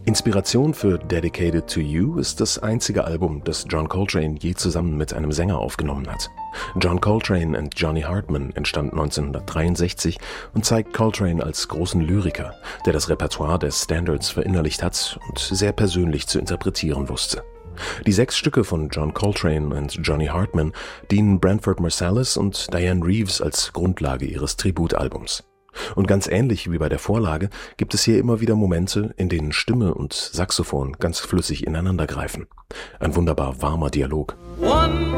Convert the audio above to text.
Inspiration für Dedicated to You ist das einzige Album, das John Coltrane je zusammen mit einem Sänger aufgenommen hat. John Coltrane and Johnny Hartman entstand 1963 und zeigt Coltrane als großen Lyriker, der das Repertoire der Standards verinnerlicht hat und sehr persönlich zu interpretieren wusste. Die 6 Stücke von John Coltrane and Johnny Hartman dienen Branford Marsalis und Dianne Reeves als Grundlage ihres Tributalbums. Und ganz ähnlich wie bei der Vorlage gibt es hier immer wieder Momente, in denen Stimme und Saxophon ganz flüssig ineinandergreifen. Ein wunderbar warmer Dialog. One